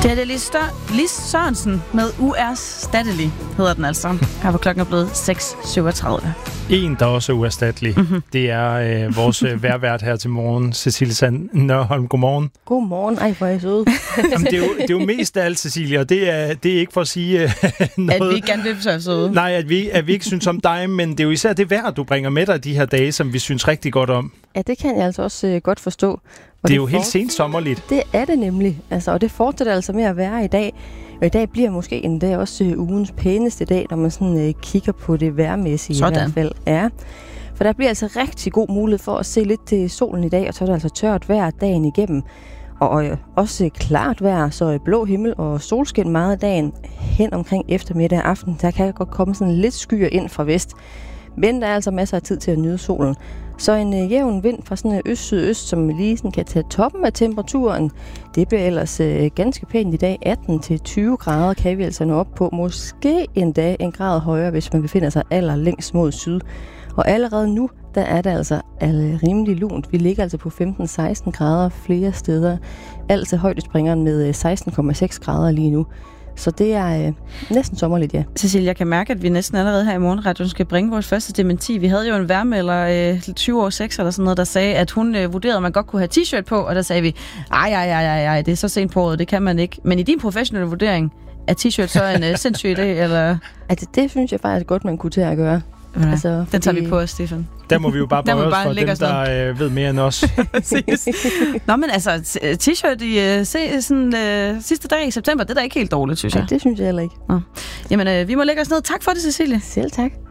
Det er Lis Sørensen med U.R.'s Statterlig, hedder den altså. Her hvor klokken er blevet 6:37. En, der også er uerstattelig. Det er vores værvært her til morgen, Cecilie Sand Nørholm. Godmorgen. Godmorgen. Ej, hvor er I søde. Jamen, det er jo mest af alt, Cecilie, og det er ikke for at sige noget. At vi ikke gerne vil være søde. Nej, at vi ikke synes om dig, men det er jo især det vejr, du bringer med dig de her dage, som vi synes rigtig godt om. Ja, det kan jeg altså også godt forstå. Og det er jo helt sent sommerligt. Det er det nemlig. Altså, og det fortsætter altså med at være i dag. Og i dag bliver måske en dag også ugens pæneste dag, når man sådan kigger på det vejrmæssige sådan. I hvert fald. Ja. For der bliver altså rigtig god mulighed for at se lidt til solen i dag, og så er det altså tørt vejr dagen igennem. Og også klart vejr, så blå himmel og solskin meget af dagen hen omkring eftermiddag og aften. Der kan godt komme sådan lidt skyer ind fra vest. Men der er altså masser af tid til at nyde solen. Så en jævn vind fra sådan øst-sydøst, som lige sådan kan tage toppen af temperaturen. Det bliver ellers ganske pænt i dag. 18-20 grader kan vi altså nå op på. Måske endda en grad højere, hvis man befinder sig allerlængst mod syd. Og allerede nu, der er det altså rimelig lunt. Vi ligger altså på 15-16 grader flere steder. Altså højdespringeren med 16,6 grader lige nu. Så det er næsten sommerligt, ja. Cecilie, jeg kan mærke, at vi næsten allerede her i Morgenradioen skal bringe vores første dementi. Vi havde jo en vejrmelder 20 år 6 eller sådan noget, der sagde, at hun vurderede, at man godt kunne have t-shirt på, og der sagde vi, ej, det er så sent på året, det kan man ikke. Men i din professionelle vurdering, er t-shirt så en sindssyg idé, eller? Altså, det synes jeg faktisk godt, man kunne til at gøre. Ja, altså, den tager vi på os, Stefan. Der må vi jo bare bøje os for dem, der ved mere end os. Nå, men altså, t-shirt i sidste dag i september, det er da ikke helt dårligt, synes jeg. Nej, det synes jeg heller ikke. Nå. Jamen, vi må lægge os ned. Tak for det, Cecilie. Selv tak.